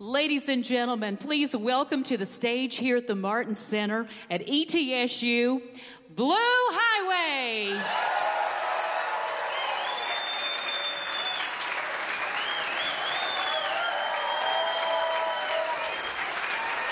Ladies and gentlemen, please welcome to the stage here at the Martin Center at ETSU, Blue Highway.